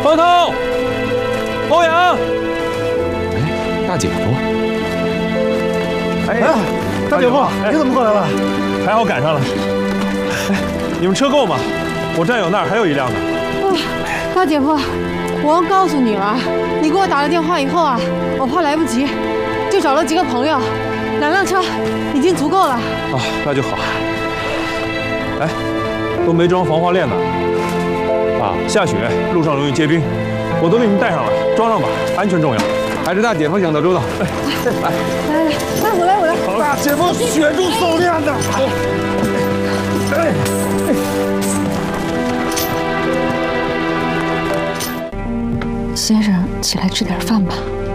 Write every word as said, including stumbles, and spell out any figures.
黄涛、欧阳， 哎，大姐夫， 哎， 大姐夫，你怎么过来了？ 还好赶上了。哎，你们车够吗？我战友那儿还有一辆呢。 大姐夫，我要告诉你了，你给我打了电话以后啊，我怕来不及，就找了几个朋友，两辆车已经足够了。 啊，那就好。哎，都没装防滑链呢。啊，下雪，路上容易结冰，我都给你们带上了，装上吧，安全重要。 还是大姐夫想得周到。哎， 来来来，来我来我来。 大姐夫雪中狩猎的。哎先生，起来吃点饭吧。